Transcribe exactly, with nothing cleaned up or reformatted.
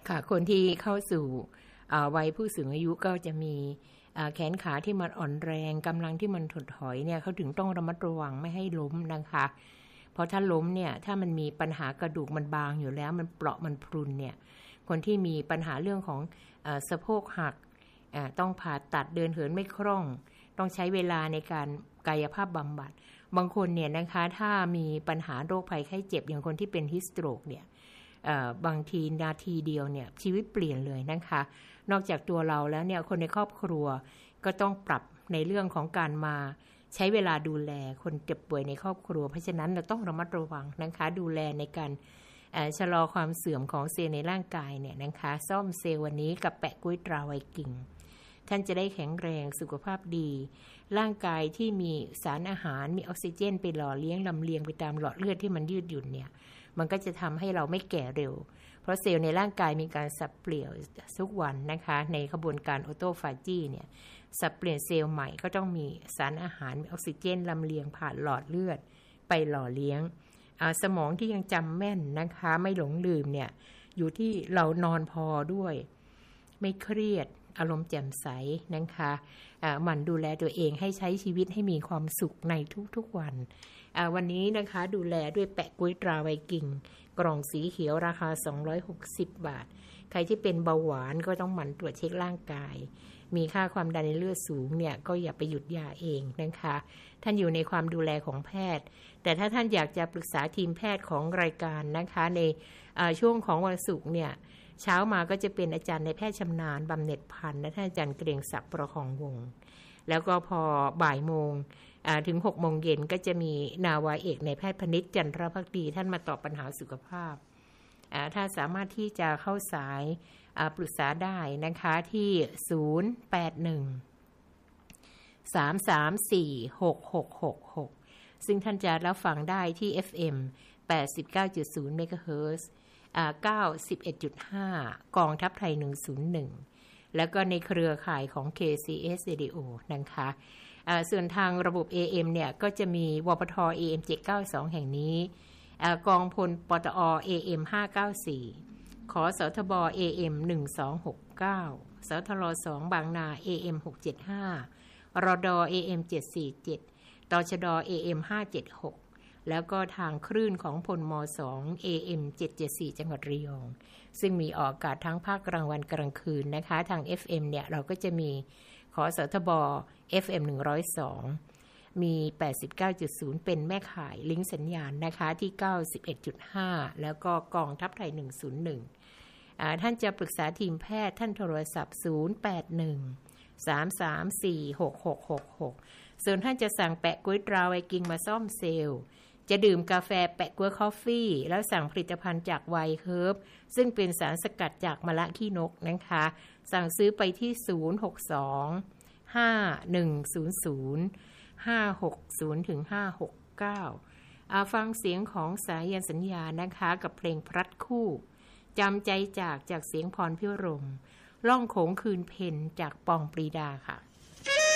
ค่ะคนที่เข้าสู่วัยผู้สูงอายุก็จะมีแขนขาที่มันอ่อนแรงกำลังที่มันถดถอยเนี่ยเขาถึงต้องระมัดระวังไม่ให้ล้มนะคะเพราะถ้าล้มเนี่ยถ้ามันมีปัญหากระดูกมันบางอยู่แล้วมันเปราะมันพรุนเนี่ยคนที่มีปัญหาเรื่องของเอ่อสะโพกหักต้องผ่าตัดเดินเหินไม่คล่องต้องใช้เวลาในการกายภาพบำบัดบางคนเนี่ยนะคะถ้ามีปัญหาโรคภัยไข้เจ็บอย่างคนที่เป็นฮิสโตรกเนี่ยบางทีนาทีเดียวเนี่ยชีวิตเปลี่ยนเลยนะคะนอกจากตัวเราแล้วเนี่ยคนในครอบครัวก็ต้องปรับในเรื่องของการมาใช้เวลาดูแลคนเจ็บป่วยในครอบครัวเพราะฉะนั้นเราต้องระมัดระวังนะคะดูแลในการชะลอความเสื่อมของเซลล์ในร่างกายเนี่ยนะคะซ่อมเซลล์วันนี้กับแปะกล้วยตราไวกิ่งท่านจะได้แข็งแรงสุขภาพดีร่างกายที่มีสารอาหารมีออกซิเจนไปหล่อเลี้ยงลำเลียงไปตามหลอดเลือดที่มันยืดหยุ่นเนี่ยมันก็จะทำให้เราไม่แก่เร็วเพราะเซลล์ในร่างกายมีการสับเปลี่ยนทุกวันนะคะในกระบวนการออโตฟาจีเนี่ยสับเปลี่ยนเซลล์ใหม่ก็ต้องมีสารอาหารมีออกซิเจนลำเลียงผ่านหลอดเลือดไปหล่อเลี้ยงสมองที่ยังจำแม่นนะคะไม่หลงลืมเนี่ยอยู่ที่เรานอนพอด้วยไม่เครียดอารมณ์แจ่มใสนะคะหมั่นดูแลตัวเองให้ใช้ชีวิตให้มีความสุขในทุกๆวันวันนี้นะคะดูแลด้วยแปะกล้วยตราไวกิ่งกล่องสีเขียวราคาสองร้อยหกสิบบาทใครที่เป็นเบาหวานก็ต้องหมั่นตรวจเช็คร่างกายมีค่าความดันในเลือดสูงเนี่ยก็อย่าไปหยุดยาเองนะคะท่านอยู่ในความดูแลของแพทย์แต่ถ้าท่านอยากจะปรึกษาทีมแพทย์ของรายการนะคะในช่วงของวันศุกร์เนี่ยเช้ามาก็จะเป็นอาจารย์ในแพทย์ชำนาญบำเหน็จพันธ์และท่านอาจารย์เกรียงศักดิ์ประคองวงศ์แล้วก็พอบ่ายโมงถึงหกโมงเย็นก็จะมีนาวาเอกในแพทย์พนิษฐ์จันทรภักดีท่านมาตอบปัญหาสุขภาพถ้าสามารถที่จะเข้าสายปรึกษาได้นะคะที่ศูนย์ แปด หนึ่ง สาม สาม สี่ หก หก หก หกซึ่งท่านจะรับฟังได้ที่ เอฟ เอ็ม แปดสิบเก้าจุดศูนย์ เมกะเฮิรตซ์เก้าสิบเอ็ดจุดห้ากองทัพไทยหนึ่งศูนย์หนึ่งแล้วก็ในเครือข่ายของ เค ซี เอส Radio นะคะส่วนทางระบบ เอ เอ็ม เนี่ยก็จะมีวปท เอ เอ็ม เจ็ดเก้าสองแห่งนี้กองพลปตอ เอ เอ็ม ห้าเก้าสี่ขอสทบ เอ เอ็ม หนึ่งสองหกเก้าสทรสองบางนา เอ เอ็ม หกเจ็ดห้ารด เอ เอ็ม เจ็ดสี่เจ็ดตชด เอ เอ็ม ห้าเจ็ดหกแล้วก็ทางคลื่นของพลมสอง เอ เอ็ม เจ็ดเจ็ดสี่จังหวัดระยองซึ่งมีออกอากาศทั้งภาคกลางวันกลางคืนนะคะทาง เอฟ เอ็ม เนี่ยเราก็จะมีขอสทบ เอฟ เอ็ม หนึ่งร้อยสองมี แปดสิบเก้าจุดศูนย์ เป็นแม่ข่ายลิงก์สัญญาณนะคะที่ เก้าสิบเอ็ดจุดห้าแล้วก็กองทัพไทยหนึ่งศูนย์หนึ่งอ่าท่านจะปรึกษาทีมแพทย์ท่านโทรศัพท์ศูนย์ แปด หนึ่ง สาม สาม สี่ หก หก หก หกส่วนท่านจะสั่งแปะกล้วยตราไวกิ่งมาซ่อมเซลล์จะดื่มกาแฟแปะกล้วยคอฟฟี่แล้วสั่งผลิตภัณฑ์จากไวเฮิร์บซึ่งเป็นสารสกัดจากมะละขี้นกนะคะสั่งซื้อไปที่ศูนย์ หก สอง ห้า หนึ่ง ศูนย์ ศูนย์ ห้า หก ศูนย์ ถึง ห้า หก เก้าอ่าฟังเสียงของสายันสัญญานะคะกับเพลงพลัดคู่จำใจจากจากเสียงพรพิรมล่องโขงคืนเพ็ญจากปองปรีดาค่ะ